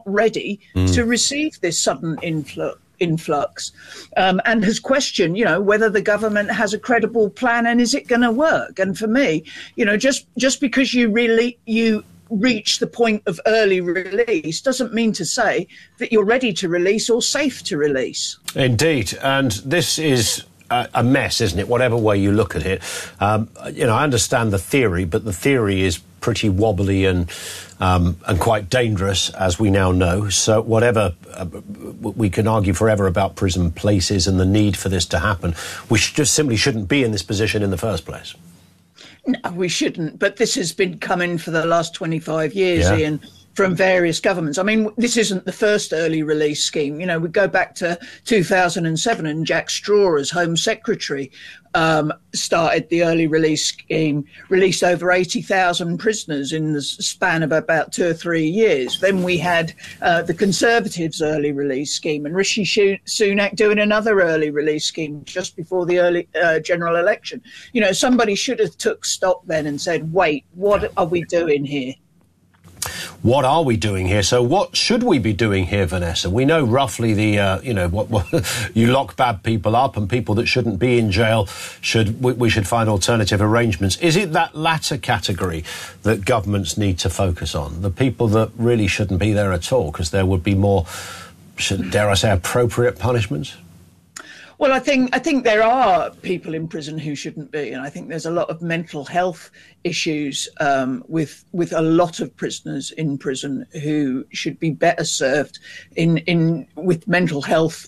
ready to receive this sudden influx, and has questioned, whether the government has a credible plan and is it going to work. And for me, just because you reach the point of early release doesn't mean to say that you're ready to release or safe to release. Indeed, and this is a mess, isn't it? Whatever way you look at it. I understand the theory, but the theory is pretty wobbly and quite dangerous, as we now know. So whatever we can argue forever about prison places and the need for this to happen, we just simply shouldn't be in this position in the first place. No, we shouldn't. But this has been coming for the last 25 years, Ian, from various governments. I mean, this isn't the first early release scheme. We go back to 2007 and Jack Straw, as Home Secretary, started the early release scheme, released over 80,000 prisoners in the span of about 2 or 3 years. Then we had the Conservatives' early release scheme, and Rishi Sunak doing another early release scheme just before the early general election. Somebody should have took stock then and said, wait, what are we doing here? What are we doing here? So what should we be doing here, Vanessa? We know roughly what you lock bad people up, and people that shouldn't be in jail, we should find alternative arrangements. Is it that latter category that governments need to focus on? The people that really shouldn't be there at all, because there would be more, dare I say, appropriate punishments? Well, I think there are people in prison who shouldn't be, and I think there's a lot of mental health issues with a lot of prisoners in prison who should be better served with mental health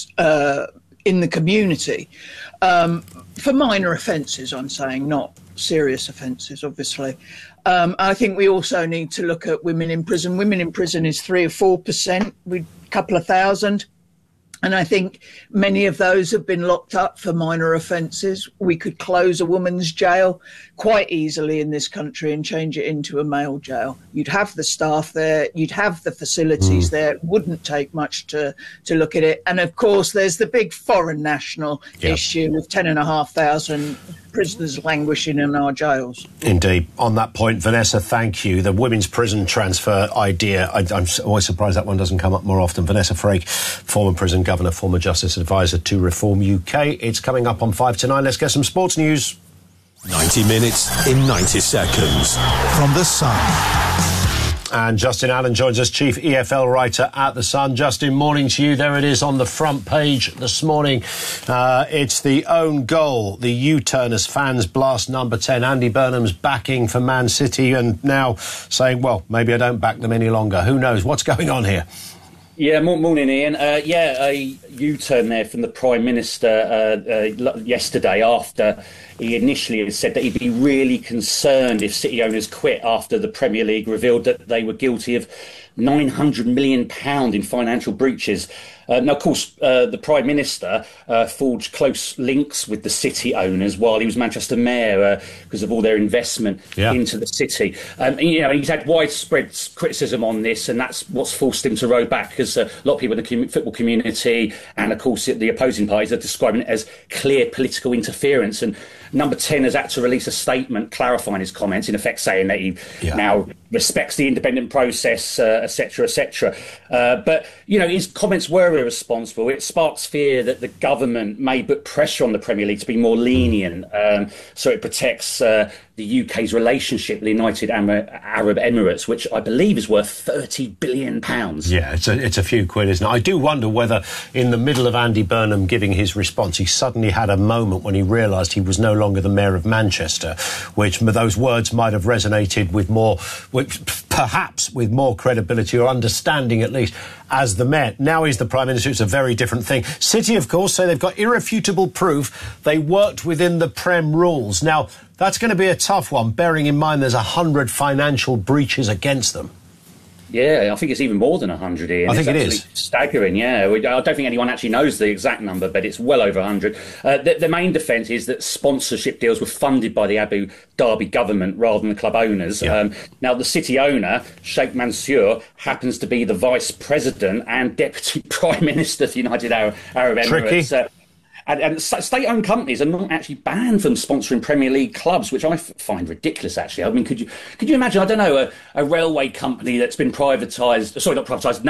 in the community for minor offences. I'm saying, not serious offences, obviously. I think we also need to look at women in prison. Women in prison is 3 or 4%, a couple of thousand. And I think many of those have been locked up for minor offences. We could close a woman's jail quite easily in this country and change it into a male jail. You'd have the staff there, you'd have the facilities there. It wouldn't take much to look at it. And of course, there's the big foreign national issue with 10,500 prisoners languishing in our jails. Indeed. On that point, Vanessa, thank you. The women's prison transfer idea, I'm always surprised that one doesn't come up more often. Vanessa Frake, former prison governor, former justice advisor to Reform UK. It's coming up on 5 to 9. Let's get some sports news. 90 minutes in 90 seconds. From The Sun. And Justin Allen joins us, chief EFL writer at The Sun. Justin, morning to you. There it is on the front page this morning. It's the own goal, the U-turn as fans blast number 10. Andy Burnham's backing for Man City and now saying, well, maybe I don't back them any longer. Who knows? What's going on here? Yeah, morning, Ian. A U-turn there from the Prime Minister yesterday after he initially had said that he'd be really concerned if City owners quit after the Premier League revealed that they were guilty of £900 million in financial breaches. Now, of course, the Prime Minister forged close links with the City owners while he was Manchester Mayor because of all their investment into the city. He's had widespread criticism on this, and that's what's forced him to row back, because a lot of people in the football community and, of course, the opposing parties are describing it as clear political interference. And Number 10 has had to release a statement clarifying his comments, in effect saying that he now respects the independent process, etc., etc. But, his comments were irresponsible. It sparks fear that the government may put pressure on the Premier League to be more lenient, so it protects the UK's relationship with the United Arab Emirates, which I believe is worth £30 billion. Yeah, it's a few quid, isn't it? I do wonder whether in the middle of Andy Burnham giving his response, he suddenly had a moment when he realised he was no longer the Mayor of Manchester, which those words might have resonated with perhaps with more credibility or understanding, at least, as the Mayor. Now he's the Prime Minister, it's a very different thing. City, of course, say they've got irrefutable proof they worked within the Prem rules. Now, that's going to be a tough one, bearing in mind there's 100 financial breaches against them. Yeah, I think it's even more than 100, Ian. I think it is. Staggering, yeah. I don't think anyone actually knows the exact number, but it's well over 100. The main defence is that sponsorship deals were funded by the Abu Dhabi government rather than the club owners. Yeah. Now, the City owner, Sheikh Mansour, happens to be the Vice President and Deputy Prime Minister of the United Arab Emirates. And state-owned companies are not actually banned from sponsoring Premier League clubs, which I find ridiculous, actually. I mean, could you imagine, I don't know, a railway company that's been privatised, sorry, not privatised,